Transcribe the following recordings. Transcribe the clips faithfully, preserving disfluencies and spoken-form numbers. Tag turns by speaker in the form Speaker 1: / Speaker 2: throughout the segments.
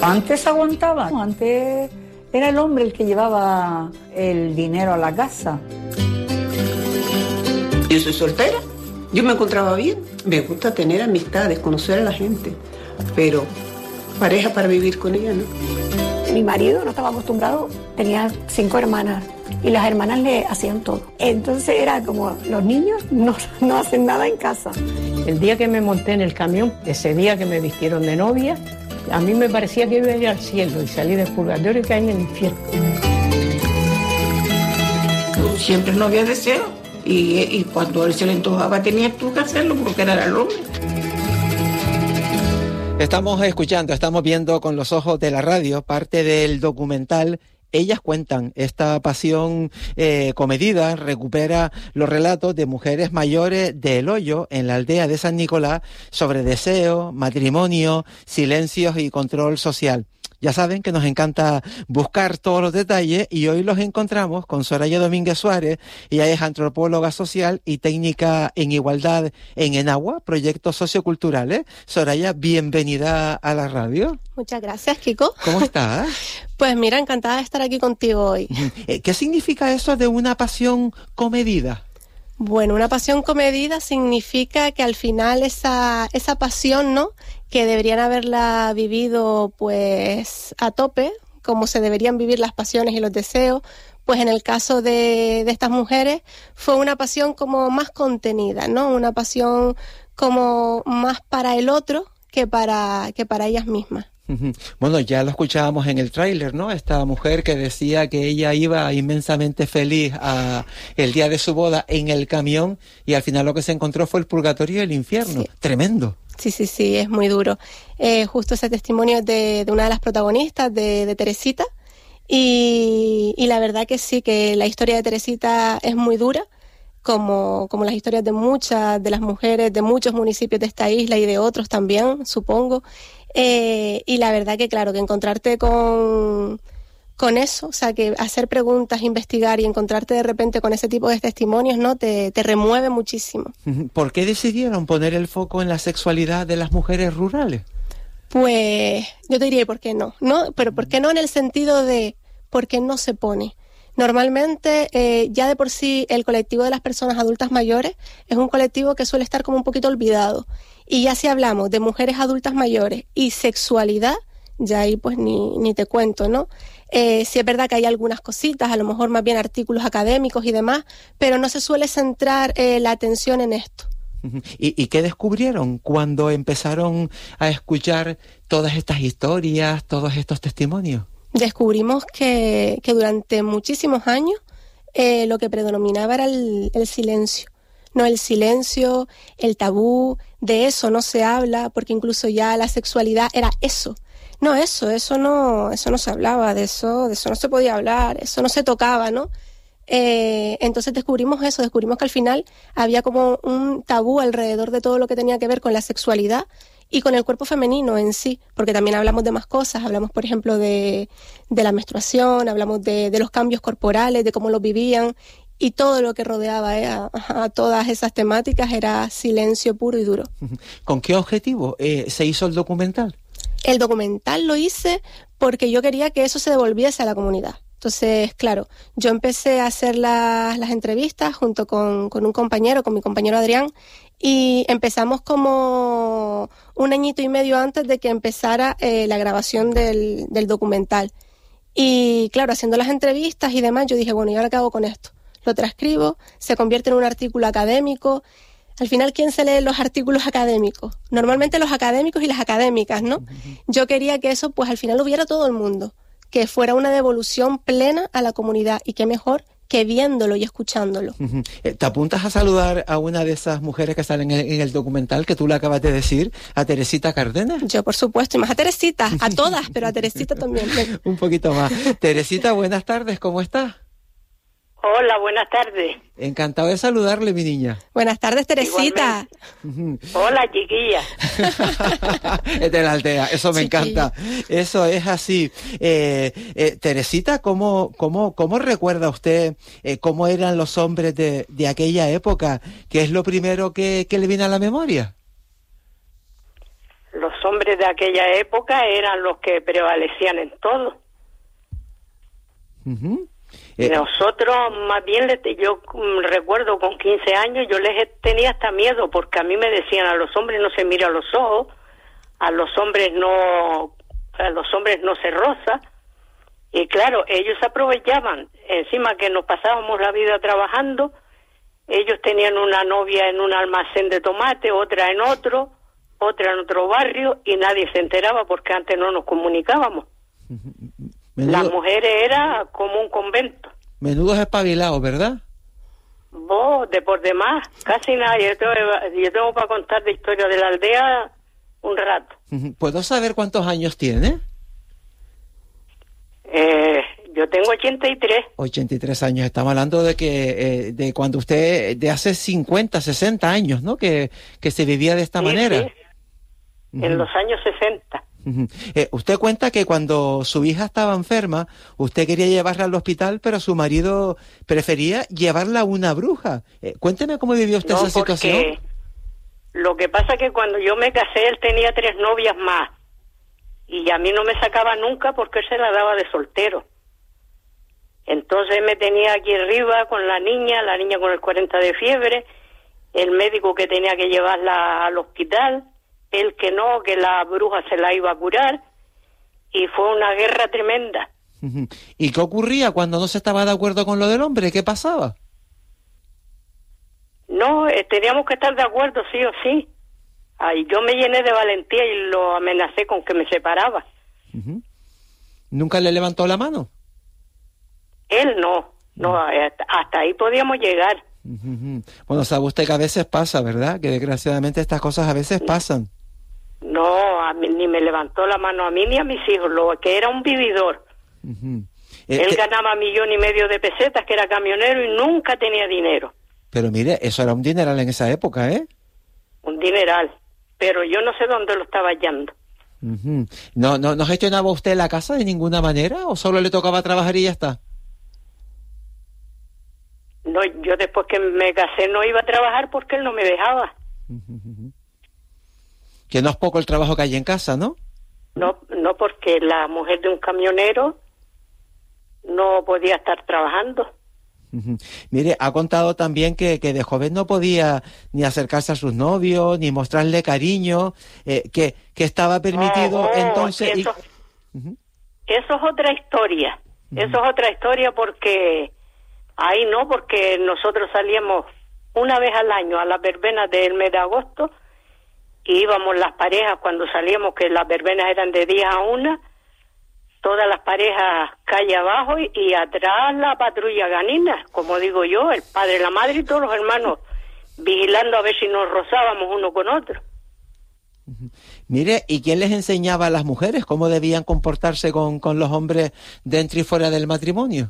Speaker 1: Antes aguantaba, antes era el hombre el que llevaba el dinero a la casa.
Speaker 2: Yo soy soltera, yo me encontraba bien, me gusta tener amistades, conocer a la gente, pero pareja para vivir con ella, ¿no?
Speaker 3: Mi marido no estaba acostumbrado, tenía cinco hermanas y las hermanas le hacían todo. Entonces era como, los niños no, no hacen nada en casa.
Speaker 4: El día que me monté en el camión, ese día que me vistieron de novia, a mí me parecía que iba a ir al cielo y salí del purgatorio y caí en el infierno.
Speaker 5: Siempre no había deseo y, y cuando él se le antojaba tenías tú que hacerlo porque era el hombre.
Speaker 6: Estamos escuchando, estamos viendo con los ojos de la radio parte del documental Ellas Cuentan. Esta pasión eh, comedida recupera los relatos de mujeres mayores de El Hoyo, en la aldea de San Nicolás, sobre deseo, matrimonio, silencios y control social. Ya saben que nos encanta buscar todos los detalles y hoy los encontramos con Soraya Domínguez Suárez. Ella es antropóloga social y técnica en igualdad en Enagua, proyectos socioculturales. Soraya, bienvenida a la radio.
Speaker 7: Muchas gracias, Kiko.
Speaker 6: ¿Cómo estás?
Speaker 7: Pues mira, encantada de estar aquí contigo hoy.
Speaker 6: ¿Qué significa eso de una pasión comedida?
Speaker 7: Bueno, una pasión comedida significa que al final esa, esa pasión, ¿no?, que deberían haberla vivido pues a tope, como se deberían vivir las pasiones y los deseos, pues en el caso de, de estas mujeres fue una pasión como más contenida, ¿no? Una pasión como más para el otro que para, que para ellas mismas.
Speaker 6: Bueno, ya lo escuchábamos en el tráiler, ¿no? Esta mujer que decía que ella iba inmensamente feliz a el día de su boda en el camión y al final lo que se encontró fue el purgatorio y el infierno. Sí. Tremendo.
Speaker 7: Sí, sí, sí, es muy duro. Eh, justo ese testimonio es de, de una de las protagonistas, de, de Teresita, y, y la verdad que sí, que la historia de Teresita es muy dura, como, como las historias de muchas de las mujeres de muchos municipios de esta isla y de otros también, supongo. Eh, y la verdad que claro, que encontrarte con, con eso, o sea, que hacer preguntas, investigar y encontrarte de repente con ese tipo de testimonios, ¿no?, te, te remueve muchísimo.
Speaker 6: ¿Por qué decidieron poner el foco en la sexualidad de las mujeres rurales?
Speaker 7: Pues yo te diría, ¿por qué no? ¿No? Pero ¿por qué no en el sentido de por qué no se pone? Normalmente, eh, ya de por sí, el colectivo de las personas adultas mayores es un colectivo que suele estar como un poquito olvidado. Y ya si hablamos de mujeres adultas mayores y sexualidad, ya ahí pues ni, ni te cuento, ¿no? Eh, sí es verdad que hay algunas cositas, a lo mejor más bien artículos académicos y demás, pero no se suele centrar eh, la atención en esto.
Speaker 6: ¿Y, ¿Y qué descubrieron cuando empezaron a escuchar todas estas historias, todos estos testimonios?
Speaker 7: Descubrimos que, que durante muchísimos años eh, lo que predominaba era el, el silencio. No, el silencio, el tabú, de eso no se habla, porque incluso ya la sexualidad era eso. No, eso, eso no, eso no se hablaba, de eso, de eso no se podía hablar, eso no se tocaba, ¿no? Eh, entonces descubrimos eso, descubrimos que al final había como un tabú alrededor de todo lo que tenía que ver con la sexualidad y con el cuerpo femenino en sí, porque también hablamos de más cosas, hablamos por ejemplo de, de la menstruación, hablamos de, de los cambios corporales, de cómo los vivían, y todo lo que rodeaba eh, a, a todas esas temáticas era silencio puro y duro.
Speaker 6: ¿Con qué objetivo eh, se hizo el documental?
Speaker 7: El documental lo hice porque yo quería que eso se devolviese a la comunidad. Entonces, claro, yo empecé a hacer las, las entrevistas junto con, con un compañero, con mi compañero Adrián, y empezamos como un añito y medio antes de que empezara eh, la grabación del, del documental. Y claro, haciendo las entrevistas y demás, yo dije, bueno, ¿y ahora qué hago con esto? Lo transcribo, se convierte en un artículo académico. Al final, ¿quién se lee los artículos académicos? Normalmente los académicos y las académicas, ¿no? Uh-huh. Yo quería que eso, pues al final lo viera todo el mundo, que fuera una devolución plena a la comunidad, y qué mejor que viéndolo y escuchándolo. Uh-huh.
Speaker 6: ¿Te apuntas a saludar a una de esas mujeres que salen en el, en el documental que tú le acabas de decir, a Teresita Cárdenas?
Speaker 7: Yo, por supuesto, y más a Teresita, a todas, pero a Teresita también.
Speaker 6: Un poquito más. Teresita, buenas tardes, ¿cómo estás?
Speaker 8: Hola, buenas tardes.
Speaker 6: Encantado de saludarle, mi niña.
Speaker 7: Buenas tardes, Teresita.
Speaker 8: Igualmente. Hola, chiquilla.
Speaker 6: Es de la aldea, eso me Chiquilla. Encanta. Eso es así. Eh, eh, Teresita, ¿cómo, cómo, ¿cómo recuerda usted eh, cómo eran los hombres de, de aquella época? ¿Qué es lo primero que, que le viene a la memoria?
Speaker 8: Los hombres de aquella época eran los que prevalecían en todo.
Speaker 6: Uh-huh. Eh,
Speaker 8: Nosotros, más bien, yo recuerdo con quince años, yo les tenía hasta miedo, porque a mí me decían, a los hombres no se mira a los ojos, a los hombres no, a los hombres no se roza. Y claro, ellos aprovechaban, encima que nos pasábamos la vida trabajando, ellos tenían una novia en un almacén de tomate, otra en otro, otra en otro barrio, y nadie se enteraba porque antes no nos comunicábamos.
Speaker 6: Menudo,
Speaker 8: Las mujeres era como un convento.
Speaker 6: Menudos espabilados, ¿verdad?
Speaker 8: Vos, de por demás, casi nadie. Yo tengo, yo tengo para contar de historia de la aldea un rato.
Speaker 6: ¿Puedo saber cuántos años tiene?
Speaker 8: Eh, yo tengo ochenta y tres.
Speaker 6: ochenta y tres años. Estamos hablando de que eh, de cuando usted, de hace cincuenta, sesenta años, ¿no? Que, que se vivía de esta
Speaker 8: Sí,
Speaker 6: manera.
Speaker 8: sí. En
Speaker 6: Uh-huh.
Speaker 8: los años sesenta.
Speaker 6: Uh-huh. Eh, usted cuenta que cuando su hija estaba enferma, usted quería llevarla al hospital, pero su marido prefería llevarla a una bruja. Eh, cuénteme cómo vivió usted
Speaker 8: No,
Speaker 6: esa situación.
Speaker 8: porque lo que pasa es que cuando yo me casé, él tenía tres novias más. Y a mí no me sacaba nunca porque él se la daba de soltero. Entonces me tenía aquí arriba con la niña, la niña con el cuarenta de fiebre, el médico que tenía que llevarla al hospital, él que no, que la bruja se la iba a curar, y fue una guerra tremenda.
Speaker 6: Uh-huh. ¿Y qué ocurría cuando no se estaba de acuerdo con lo del hombre? ¿Qué pasaba?
Speaker 8: No, eh, teníamos que estar de acuerdo, sí o sí. Ay, yo me llené de valentía y lo amenacé con que me separaba.
Speaker 6: Uh-huh. ¿Nunca le levantó la mano?
Speaker 8: Él no, no, hasta, hasta ahí podíamos llegar.
Speaker 6: Uh-huh. Bueno, sabe usted que a veces pasa, ¿verdad? Que desgraciadamente estas cosas a veces pasan.
Speaker 8: No, a mí, ni me levantó la mano a mí ni a mis hijos, lo que era un vividor.
Speaker 6: Uh-huh. Eh,
Speaker 8: Él
Speaker 6: eh,
Speaker 8: ganaba millón y medio de pesetas, que era camionero, y nunca tenía dinero.
Speaker 6: Pero mire, eso era un dineral en esa época, ¿eh?
Speaker 8: Un dineral. Pero yo no sé dónde lo estaba hallando.
Speaker 6: Uh-huh. ¿No, no, ¿No gestionaba usted la casa de ninguna manera o solo le tocaba trabajar y ya está?
Speaker 8: No, yo después que me casé no iba a trabajar porque él no me dejaba.
Speaker 6: Uh-huh. Que no es poco el trabajo que hay en casa, ¿no?
Speaker 8: No, no, porque la mujer de un camionero no podía estar trabajando.
Speaker 6: Uh-huh. Mire, ha contado también que, que de joven no podía ni acercarse a sus novios, ni mostrarle cariño, eh, que, que estaba permitido
Speaker 8: Oh, oh,
Speaker 6: entonces...
Speaker 8: Eso,
Speaker 6: y... uh-huh.
Speaker 8: eso es otra historia. Uh-huh. Eso es otra historia porque... Ahí no, porque nosotros salíamos una vez al año a las verbenas del mes de agosto y íbamos las parejas cuando salíamos, que las verbenas eran de diez a una, todas las parejas calle abajo y, y atrás la patrulla ganina, como digo yo, el padre, la madre y todos los hermanos vigilando a ver si nos rozábamos uno con otro.
Speaker 6: Uh-huh. Mire, ¿y quién les enseñaba a las mujeres cómo debían comportarse con, con los hombres dentro y fuera del matrimonio?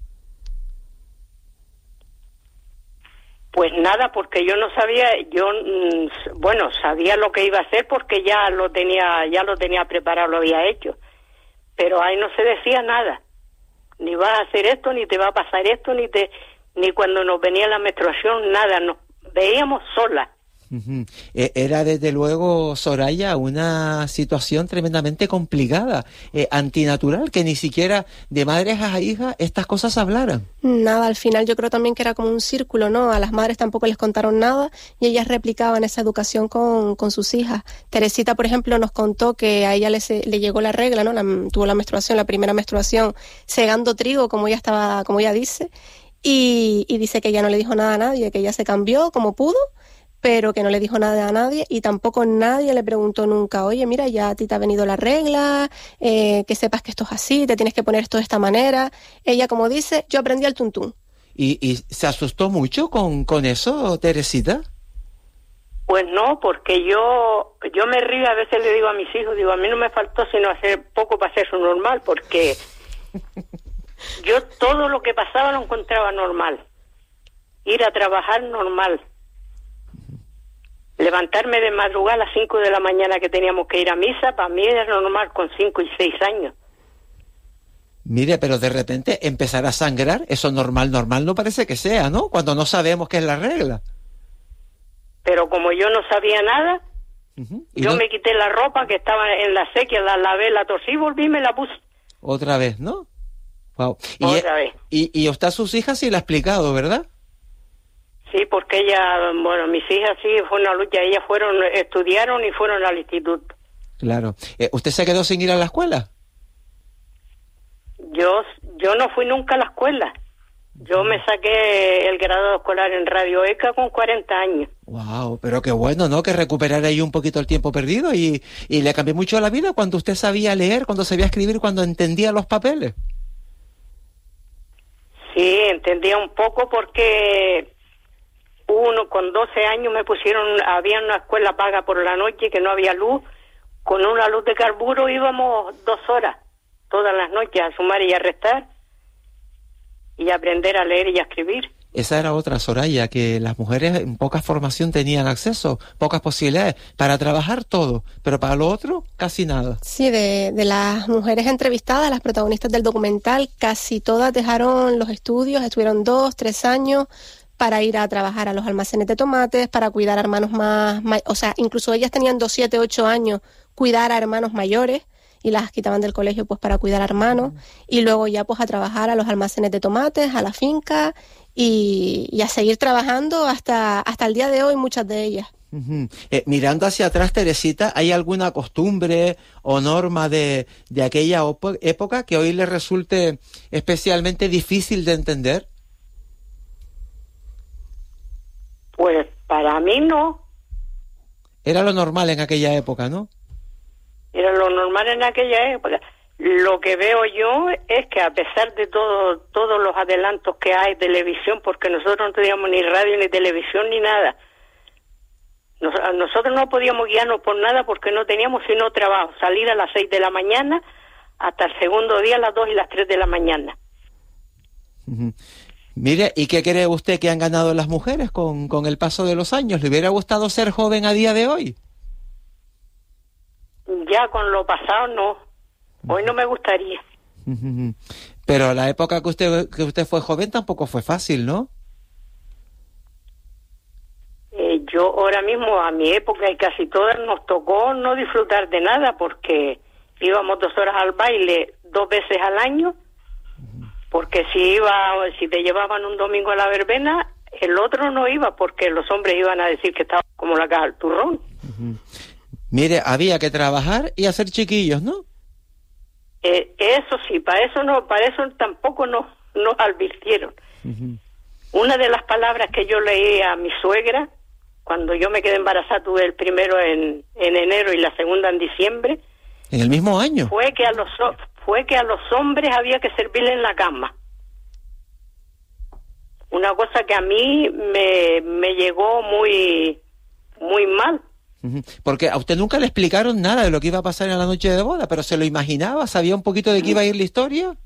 Speaker 8: Pues nada, porque yo no sabía, yo, bueno, sabía lo que iba a hacer porque ya lo tenía, ya lo tenía preparado, lo había hecho. Pero ahí no se decía nada. Ni vas a hacer esto, ni te va a pasar esto, ni te, ni cuando nos venía la menstruación, nada. Nos veíamos solas.
Speaker 6: Uh-huh. Era desde luego, Soraya, una situación tremendamente complicada, eh, antinatural, que ni siquiera de madres a hijas estas cosas hablaran.
Speaker 7: Nada, al final yo creo también que era como un círculo, ¿no? A las madres tampoco les contaron nada y ellas replicaban esa educación con, con sus hijas. Teresita, por ejemplo, nos contó que a ella le, le llegó la regla, ¿no? La, tuvo la menstruación, la primera menstruación, segando trigo, como ella estaba, como ella dice, y, y dice que ella no le dijo nada a nadie, que ella se cambió como pudo, pero que no le dijo nada a nadie y tampoco nadie le preguntó nunca, oye, mira, ya a ti te ha venido la regla, eh, que sepas que esto es así, te tienes que poner esto de esta manera. Ella, como dice, yo aprendí al tuntún.
Speaker 6: ¿Y, y se asustó mucho con, con eso, Teresita?
Speaker 8: Pues no, porque yo yo me río, a veces le digo a mis hijos, digo, a mí no me faltó sino hacer poco para hacer eso normal, porque yo todo lo que pasaba lo encontraba normal. Ir a trabajar normal. Levantarme de madrugada a las cinco de la mañana que teníamos que ir a misa, para mí era normal con cinco y seis años.
Speaker 6: Mire, pero de repente empezar a sangrar, eso normal, normal no parece que sea, ¿no? Cuando no sabemos qué es la regla.
Speaker 8: Pero como yo no sabía nada,
Speaker 6: Uh-huh. ¿Y
Speaker 8: Yo
Speaker 6: no?
Speaker 8: me quité la ropa que estaba en la sequía, la lavé, la torcí, volví y me la puse.
Speaker 6: Otra vez, ¿no? Wow. Y,
Speaker 8: Otra vez.
Speaker 6: Y, y usted a sus hijas sí le ha explicado, ¿verdad?
Speaker 8: Sí, porque ella, bueno, mis hijas sí, fue una lucha. Ellas fueron, estudiaron y fueron al instituto.
Speaker 6: Claro. Eh, ¿Usted se quedó sin ir a la escuela?
Speaker 8: Yo, yo no fui nunca a la escuela. Yo me saqué el grado escolar en Radio ECA con cuarenta años.
Speaker 6: Wow, pero qué bueno, ¿no? Que recuperara ahí un poquito el tiempo perdido y, y le cambió mucho la vida cuando usted sabía leer, cuando sabía escribir, cuando entendía los papeles.
Speaker 8: Sí, entendía un poco porque uno con doce años me pusieron, había una escuela paga por la noche que no había luz, con una luz de carburo íbamos dos horas todas las noches a sumar y a restar y a aprender a leer y a escribir.
Speaker 6: Esa era otra, Soraya, que las mujeres en poca formación tenían acceso, pocas posibilidades para trabajar todo, pero para lo otro casi nada.
Speaker 7: Sí, de, de las mujeres entrevistadas, las protagonistas del documental, casi todas dejaron los estudios, estuvieron dos, tres años para ir a trabajar a los almacenes de tomates, para cuidar a hermanos más, más o sea, incluso ellas tenían dos, siete, ocho años, cuidar a hermanos mayores, y las quitaban del colegio pues para cuidar a hermanos, y luego ya pues a trabajar a los almacenes de tomates, a la finca, y, y a seguir trabajando hasta, hasta el día de hoy, muchas de ellas.
Speaker 6: Uh-huh. Eh, mirando hacia atrás, Teresita, ¿hay alguna costumbre o norma de, de aquella opo- época que hoy le resulte especialmente difícil de entender?
Speaker 8: Pues para mí no.
Speaker 6: Era lo normal en aquella época, ¿no?
Speaker 8: Era lo normal en aquella época. Lo que veo yo es que a pesar de todo, todos los adelantos que hay, televisión, porque nosotros no teníamos ni radio, ni televisión, ni nada. Nos, nosotros no podíamos guiarnos por nada porque no teníamos sino trabajo. Salir a las seis de la mañana hasta el segundo día a las dos y las tres de la mañana.
Speaker 6: Uh-huh. Mire, ¿y qué cree usted que han ganado las mujeres con, con el paso de los años? ¿Le hubiera gustado ser joven a día de hoy?
Speaker 8: Ya con lo pasado no. Hoy no me gustaría.
Speaker 6: Pero la época que usted que usted fue joven tampoco fue fácil, ¿no?
Speaker 8: Eh, yo ahora mismo, a mi época y casi todas, nos tocó no disfrutar de nada porque íbamos dos horas al baile dos veces al año, porque si iba, si te llevaban un domingo a la verbena, el otro no iba porque los hombres iban a decir que estaba como la caja del turrón.
Speaker 6: Uh-huh. Mire, había que trabajar y hacer chiquillos, ¿no?
Speaker 8: Eh, eso sí, para eso no, para eso tampoco nos, nos advirtieron.
Speaker 6: Uh-huh.
Speaker 8: Una de las palabras que yo leí a mi suegra, cuando yo me quedé embarazada, tuve el primero en, en enero y la segunda en diciembre.
Speaker 6: ¿En el mismo año?
Speaker 8: Fue que a los fue que a los hombres había que servirle en la cama. Una cosa que a mí me, me llegó muy, muy mal.
Speaker 6: Porque a usted nunca le explicaron nada de lo que iba a pasar en la noche de boda, pero ¿se lo imaginaba? ¿Sabía un poquito de qué iba a ir la historia?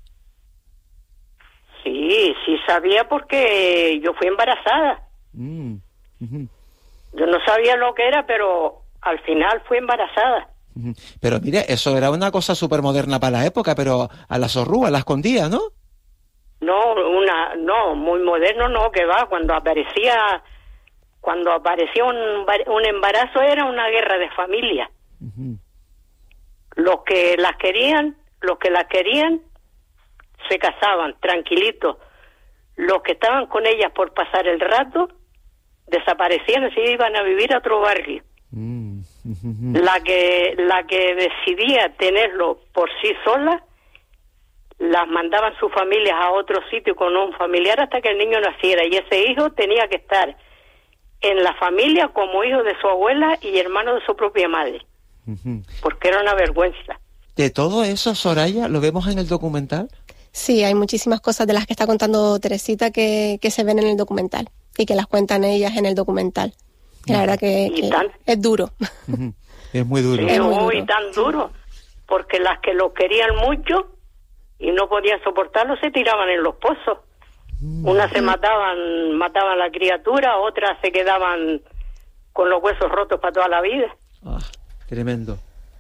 Speaker 8: Sí, sí sabía porque yo fui embarazada.
Speaker 6: Mm. Uh-huh.
Speaker 8: Yo no sabía lo que era, pero al final fui embarazada.
Speaker 6: Uh-huh. Pero mire, eso era una cosa súper moderna para la época, pero a la zorrúa, a la escondía, ¿no?
Speaker 8: No, una, no, muy moderno no, que va, cuando aparecía... Cuando apareció un, un embarazo era una guerra de familia. Uh-huh. Los que las querían, los que las querían, se casaban, tranquilitos. Los que estaban con ellas por pasar el rato, desaparecían y se iban a vivir a otro barrio. Uh-huh. La que, la que decidía tenerlo por sí sola, las mandaban sus familias a otro sitio con un familiar hasta que el niño naciera. Y ese hijo tenía que estar en la familia como hijo de su abuela y hermano de su propia madre, uh-huh. porque era una vergüenza.
Speaker 6: ¿De todo eso, Soraya, lo vemos en el documental?
Speaker 7: Sí, hay muchísimas cosas de las que está contando Teresita que, que se ven en el documental y que las cuentan ellas en el documental. Y la verdad que, que tan, es duro.
Speaker 6: Uh-huh. Es muy duro.
Speaker 8: Sí, es muy tan duro, porque las que lo querían mucho y no podían soportarlo se tiraban en los pozos. Unas se mataban, mataban a la criatura, otras se quedaban con los huesos rotos para toda la vida.
Speaker 6: Ah, tremendo.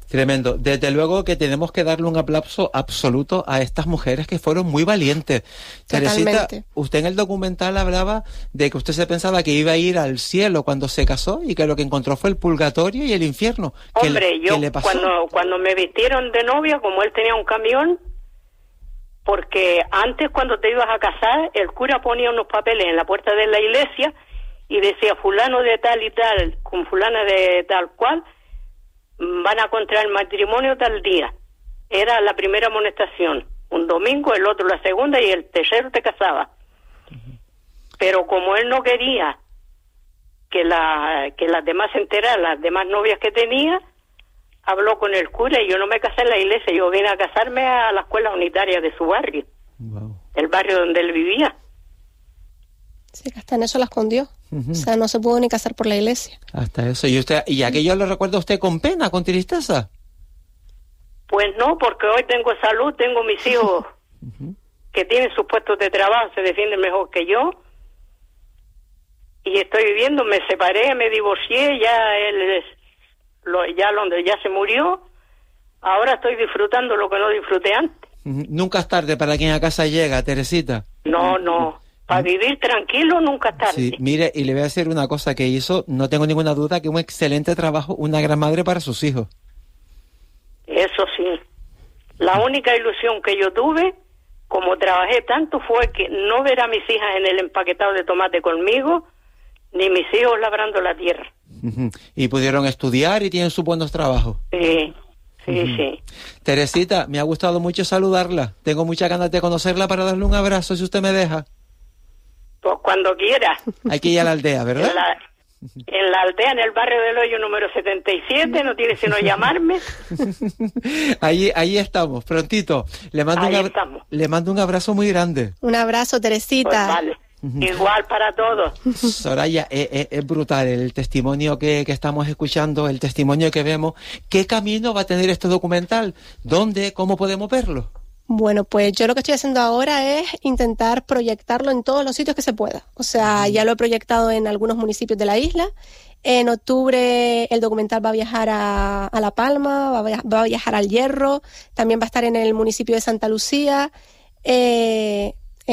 Speaker 6: Tremendo. Desde luego que tenemos que darle un aplauso absoluto a estas mujeres que fueron muy valientes. Teresita, usted en el documental hablaba de que usted se pensaba que iba a ir al cielo cuando se casó y que lo que encontró fue el purgatorio y el infierno.
Speaker 8: Hombre,
Speaker 6: ¿Qué,
Speaker 8: yo
Speaker 6: qué le pasó?
Speaker 8: cuando cuando me vistieron de novia, como él tenía un camión, porque antes cuando te ibas a casar, el cura ponía unos papeles en la puerta de la iglesia y decía fulano de tal y tal, con fulana de tal cual, van a contraer matrimonio tal día. Era la primera amonestación, un domingo, el otro la segunda y el tercero te casaba. Uh-huh. Pero como él no quería que la que las demás se enteraran, las demás novias que tenía, habló con el cura y yo no me casé en la iglesia, yo vine a casarme a la escuela unitaria de su barrio, wow. El barrio donde él vivía.
Speaker 7: Sí, hasta en eso la escondió. Uh-huh. O sea, no se pudo ni casar por la iglesia.
Speaker 6: Hasta eso. ¿Y usted y aquello lo recuerda usted con pena, con tristeza?
Speaker 8: Pues no, porque hoy tengo salud, tengo mis hijos uh-huh. que tienen sus puestos de trabajo, se defienden mejor que yo. Y estoy viviendo, me separé, me divorcié, ya él lo, ya donde ya se murió. Ahora estoy disfrutando lo que no disfruté antes.
Speaker 6: Uh-huh. Nunca es tarde para quien a casa llega, Teresita.
Speaker 8: No, no. Para vivir tranquilo nunca es tarde.
Speaker 6: Sí, mire, y le voy a decir una cosa que hizo, no tengo ninguna duda, que un excelente trabajo, una gran madre para sus hijos.
Speaker 8: Eso sí. La única ilusión que yo tuve, como trabajé tanto, fue que no ver a mis hijas en el empaquetado de tomate conmigo, ni mis hijos labrando la tierra.
Speaker 6: Uh-huh. Y pudieron estudiar y tienen sus buenos trabajos.
Speaker 8: Sí, sí,
Speaker 6: uh-huh.
Speaker 8: sí.
Speaker 6: Teresita, me ha gustado mucho saludarla. Tengo muchas ganas de conocerla para darle un abrazo, si usted me deja.
Speaker 8: Pues cuando quiera.
Speaker 6: Hay que ir a la aldea, ¿verdad?
Speaker 8: En la, en la aldea, en el barrio del Hoyo número setenta y siete, no tiene sino llamarme.
Speaker 6: ahí, ahí estamos, prontito. Le mando,
Speaker 8: ahí
Speaker 6: un ab-
Speaker 8: estamos.
Speaker 6: le mando un abrazo muy grande.
Speaker 7: Un abrazo, Teresita.
Speaker 8: Pues vale. Uh-huh. Igual para todos.
Speaker 6: Soraya, es, es, es brutal el testimonio que, que estamos escuchando, el testimonio que vemos. ¿Qué camino va a tener este documental? ¿Dónde? ¿Cómo podemos verlo?
Speaker 7: Bueno, pues yo lo que estoy haciendo ahora es intentar proyectarlo en todos los sitios que se pueda. O sea, ya lo he proyectado en algunos municipios de la isla. En octubre el documental va a viajar a, a La Palma, va a, viajar, va a viajar al Hierro, también va a estar en el municipio de Santa Lucía. Eh,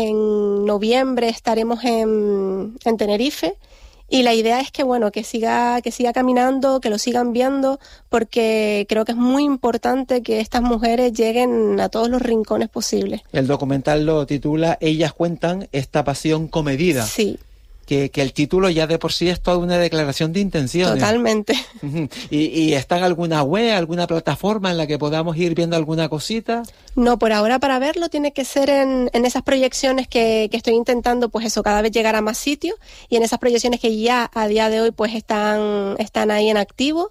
Speaker 7: en noviembre estaremos en, en Tenerife. Y la idea es que, bueno, que siga, que siga caminando, que lo sigan viendo, porque creo que es muy importante que estas mujeres lleguen a todos los rincones posibles.
Speaker 6: El documental lo titula Ellas cuentan esta pasión comedida.
Speaker 7: Sí.
Speaker 6: Que, que el título ya de por sí es toda una declaración de intenciones.
Speaker 7: Totalmente.
Speaker 6: ¿Y, y está en alguna web, alguna plataforma en la que podamos ir viendo alguna cosita?
Speaker 7: No, por ahora para verlo tiene que ser en, en esas proyecciones que, que estoy intentando, pues eso, cada vez llegar a más sitios, y en esas proyecciones que ya a día de hoy pues están, están ahí en activo.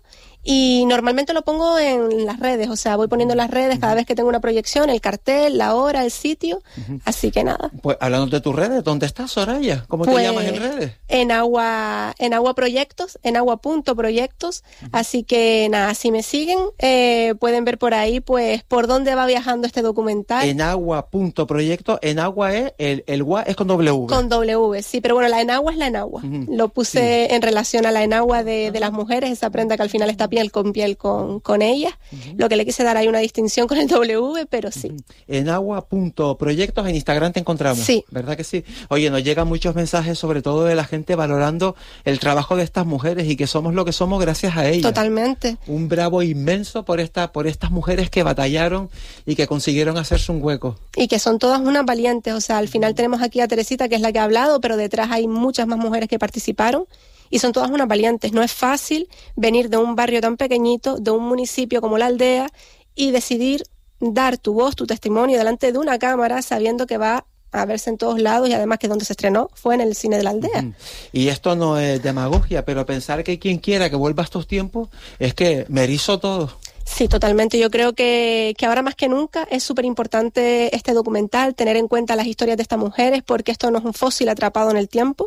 Speaker 7: Y normalmente lo pongo en las redes, o sea, voy poniendo en las redes cada vez que tengo una proyección, el cartel, la hora, el sitio, uh-huh. Así que nada.
Speaker 6: Pues hablando de tus redes, ¿dónde estás, Soraya? ¿Cómo
Speaker 7: pues,
Speaker 6: te llamas en redes?
Speaker 7: En Agua, en Agua Proyectos, en agua punto proyectos, uh-huh. Así que nada, si me siguen, eh, pueden ver por ahí, pues, por dónde va viajando este documental.
Speaker 6: En agua punto proyectos, en agua es, el, el gua es con W.
Speaker 7: Con W, sí, pero bueno, la enagua es la enagua. Uh-huh. Lo puse sí. en relación a la enagua de, de las mujeres, esa prenda que al final está piel con piel con, con ellas. Uh-huh. Lo que le quise dar ahí una distinción con el W, pero sí. Uh-huh.
Speaker 6: En agua punto proyectos, en Instagram te encontramos.
Speaker 7: Sí.
Speaker 6: ¿Verdad que sí? Oye, nos llegan muchos mensajes, sobre todo de la gente valorando el trabajo de estas mujeres y que somos lo que somos gracias a ellas.
Speaker 7: Totalmente.
Speaker 6: Un bravo inmenso por esta, por estas mujeres que batallaron y que consiguieron hacerse un hueco.
Speaker 7: Y que son todas unas valientes. O sea, al final tenemos aquí a Teresita, que es la que ha hablado, pero detrás hay muchas más mujeres que participaron. Y son todas unas valientes. No es fácil venir de un barrio tan pequeñito, de un municipio como La Aldea, y decidir dar tu voz, tu testimonio delante de una cámara, sabiendo que va a verse en todos lados, y además que donde se estrenó fue en el cine de La Aldea. Uh-huh.
Speaker 6: Y esto no es demagogia, pero pensar que quien quiera que vuelva a estos tiempos es que me erizo todo.
Speaker 7: Sí, totalmente. Yo creo que, que ahora más que nunca es súper importante este documental, tener en cuenta las historias de estas mujeres, porque esto no es un fósil atrapado en el tiempo.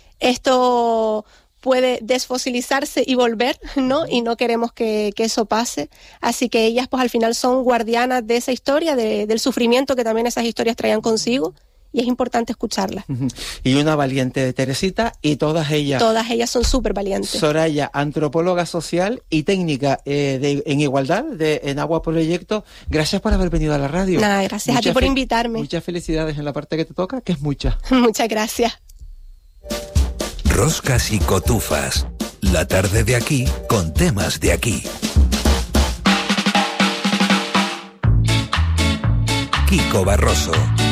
Speaker 7: Esto puede desfosilizarse y volver, ¿no? Y no queremos que, que eso pase. Así que ellas, pues al final son guardianas de esa historia, de, del sufrimiento que también esas historias traían consigo. y es importante escucharlas.
Speaker 6: Y una valiente de Teresita, y todas ellas.
Speaker 7: Todas ellas son súper valientes.
Speaker 6: Soraya, antropóloga social y técnica eh, de, en igualdad de En Agua Proyecto. Gracias por haber venido a la radio.
Speaker 7: Nada, gracias
Speaker 6: Muchas
Speaker 7: a ti por
Speaker 6: fe-
Speaker 7: invitarme.
Speaker 6: Muchas felicidades en la parte que te toca, que es mucha.
Speaker 7: Muchas gracias.
Speaker 9: Roscas y cotufas. La tarde de aquí con temas de aquí. Kiko Barroso.